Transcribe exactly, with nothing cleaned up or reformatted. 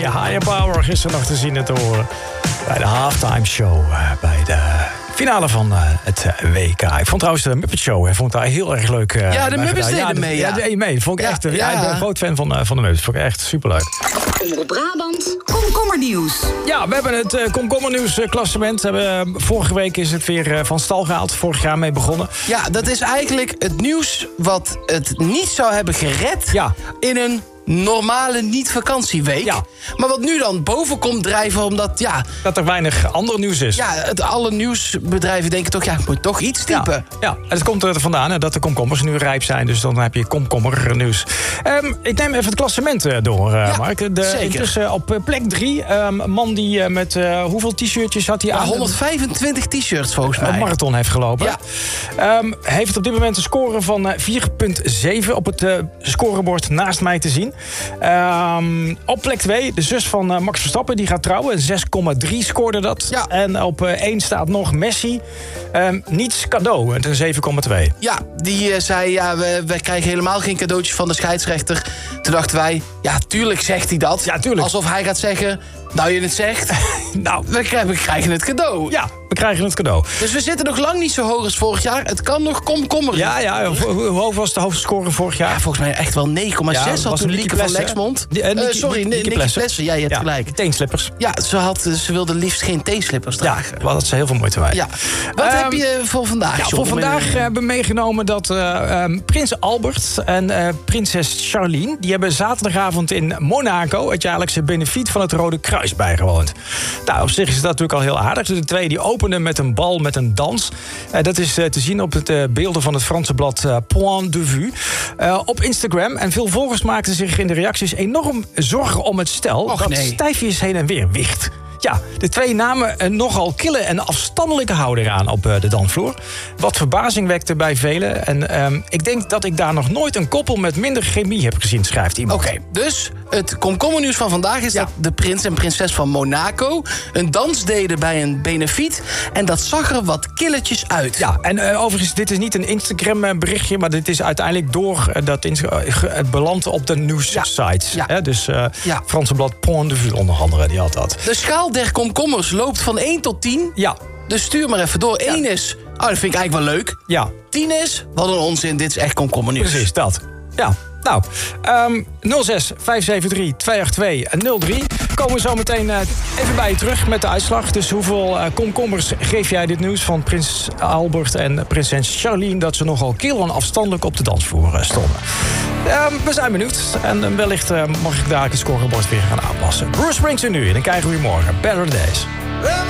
Higher Power, gisteren nog te zien en te horen bij de halftime show, uh, bij de finale van uh, het uh, W K. Ik vond trouwens de Muppet Show, ik vond het daar heel erg leuk. Uh, ja, de Muppets deden ja, mee. Ja, ja, deed mee. Vond ik ja, echt, ja, ja, ik ben een groot fan van, uh, van de Muppets. Vond ik echt superleuk. Omroep Brabant, komkommernieuws. Ja, we hebben het uh, komkommernieuws uh, klassement. Uh, vorige week is het weer uh, van stal gehaald. Vorig jaar mee begonnen. Ja, dat is eigenlijk het nieuws wat het niet zou hebben gered ja. in een normale niet-vakantieweek. Ja. Maar wat nu dan boven komt drijven, omdat ja... dat er weinig ander nieuws is. Ja, het, alle nieuwsbedrijven denken toch, ja, ik moet toch iets typen. Ja, ja. En het komt er vandaan hè, dat de komkommers nu rijp zijn. Dus dan heb je komkommernieuws. Um, ik neem even het klassement door, uh, ja, Mark. De, zeker. Intussen op plek drie. Um, een man die uh, met uh, hoeveel t-shirtjes had hij ja, aan? honderdvijfentwintig t-shirts volgens mij. Een marathon heeft gelopen. Ja. Um, heeft op dit moment een score van uh, vier komma zeven op het uh, scorebord naast mij te zien. Um, op plek twee, de zus van uh, Max Verstappen, die gaat trouwen. zes komma drie scoorde dat. Ja. En op uh, één staat nog Messi. Um, niets cadeau, met een zeven komma twee. Ja, die uh, zei, ja, we, we krijgen helemaal geen cadeautjes van de scheidsrechter. Toen dachten wij, ja, tuurlijk zegt hij dat. Ja, tuurlijk. Alsof hij gaat zeggen, nou je het zegt, nou, we krijgen, we krijgen het cadeau. Ja, we krijgen het cadeau. Dus we zitten nog lang niet zo hoog als vorig jaar. Het kan nog komkommer. Ja, ja. Hoe hoog was de hoofdscore vorig jaar? Ja, volgens mij echt wel negen komma zes. Ja, had toen Lieke van Lexmond. Die, uh, Nicky, uh, sorry, Nicky Plessen. Ja, je hebt ja, gelijk. Teenslippers. Ja, ze, had, ze wilde liefst geen teenslippers dragen. Ja, dat ze heel veel moeite bij. Ja. Wat um, heb je voor vandaag, ja, John? Voor vandaag hebben we meegenomen dat uh, um, prins Albert en uh, prinses Charlene... die hebben zaterdagavond in Monaco het jaarlijkse benefiet van het Rode Kruis bijgewoond. Nou, op zich is dat natuurlijk al heel aardig. De twee die openen met een bal met een dans. Uh, dat is uh, te zien op het uh, beelden van het Franse blad uh, Point de Vue. Uh, op Instagram. En veel volgers maakten zich in de reacties enorm zorgen om het stel... Och, dat nee. stijfjes heen en weer wicht. Ja, de twee namen een nogal kille en afstandelijke houding aan op uh, de dansvloer. Wat verbazing wekte bij velen. En um, ik denk dat ik daar nog nooit een koppel met minder chemie heb gezien, schrijft iemand. Oké, okay, dus het komkommernieuws van vandaag is ja. dat de prins en prinses van Monaco een dans deden bij een benefiet. En dat zag er wat killetjes uit. Ja, en uh, overigens, dit is niet een Instagram berichtje, maar dit is uiteindelijk door uh, dat uh, het belandt op de nieuwssites. Ja. Ja. Dus uh, ja. Franse blad Point de Vue onder andere, die had dat. De schaal der komkommers loopt van één tot tien. Ja. Dus stuur maar even door. één ja. is, oh, dat vind ik eigenlijk wel leuk. Ja. tien is, wat een onzin, dit is echt komkommernieuws. Precies, dat. Ja. Nou, um, nul zes vijf zeven drie twee acht twee nul drie. Komen we zo meteen uh, even bij je terug met de uitslag. Dus hoeveel uh, komkommers geef jij dit nieuws van prins Albert en prinses Charlene... dat ze nogal kil en afstandelijk op de dansvloer uh, stonden? Um, we zijn benieuwd. En uh, wellicht uh, mag ik daar het scorebord weer gaan aanpassen. Bruce Springsteen nu. En dan krijgen we morgen Better Days.